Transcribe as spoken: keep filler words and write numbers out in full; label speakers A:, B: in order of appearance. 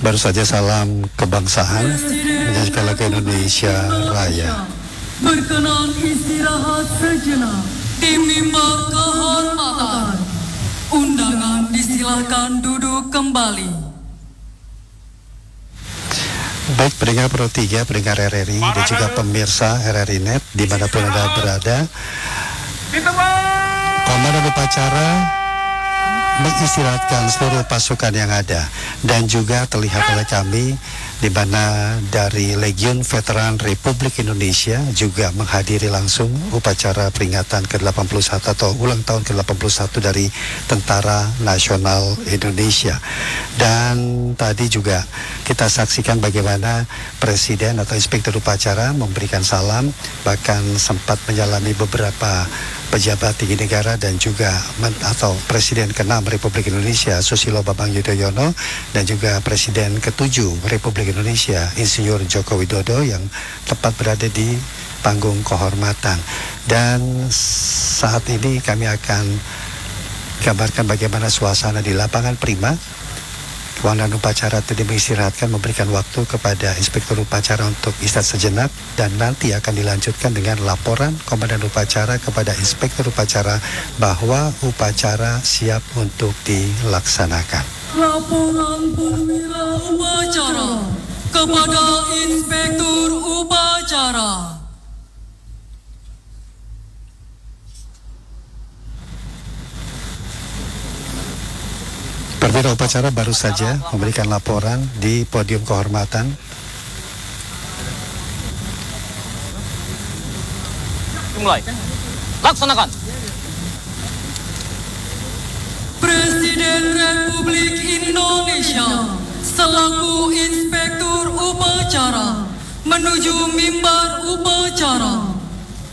A: Baru saja salam kebangsaan menyanyikan lagu Indonesia Raya.
B: Berkenan istirahat sejenak di mimbar kehormatan. Undangan disilakan duduk kembali.
A: Baik pendengar Pro tiga, pendengar R R I dan juga pemirsa R R I Net dimanapun Anda berada, Komandan Upacara mengistirahatkan seluruh pasukan yang ada, dan juga terlihat oleh kami di mana dari Legiun Veteran Republik Indonesia juga menghadiri langsung upacara peringatan ke delapan puluh satu atau ulang tahun ke delapan puluh satu dari Tentara Nasional Indonesia. Dan tadi juga kita saksikan bagaimana Presiden atau Inspektur Upacara memberikan salam, bahkan sempat menyalami beberapa pejabat tinggi negara dan juga atau Presiden keenam Republik Indonesia Susilo Bambang Yudhoyono dan juga Presiden ketujuh Republik Indonesia Insinyur Joko Widodo yang tepat berada di panggung kehormatan. Dan saat ini kami akan gambarkan bagaimana suasana di lapangan Prima. Komandan Upacara tadi mengistirahatkan, memberikan waktu kepada Inspektur Upacara untuk istirahat sejenak, dan nanti akan dilanjutkan dengan laporan Komandan Upacara kepada Inspektur Upacara bahwa upacara siap untuk dilaksanakan.
B: Laporan perwira upacara kepada Inspektur Upacara.
A: Perwira upacara baru saja memberikan laporan di podium kehormatan.
C: Mulai. Laksanakan.
B: Presiden Republik Indonesia selaku Inspektur Upacara menuju mimbar upacara.